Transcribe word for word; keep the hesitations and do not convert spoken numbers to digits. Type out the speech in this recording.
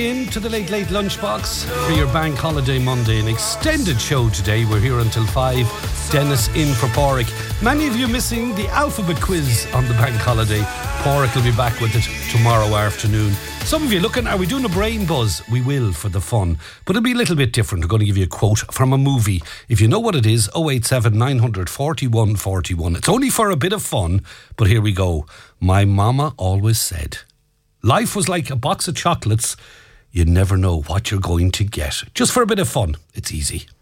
Into the Late Late Lunchbox for your bank holiday Monday. An extended show today. We're here until five. Dennis in for Porrick. Many of you missing the alphabet quiz on the bank holiday. Porrick will be back with it tomorrow afternoon. Some of you looking, are we doing a brain buzz? We will for the fun. But it'll be a little bit different. We're going to give you a quote from a movie. If you know what it is, oh eight seven nine hundred forty-one forty-one. It's only for a bit of fun, but here we go. My mama always said, life was like a box of chocolates. You never know what you're going to get. Just for a bit of fun. It's easy.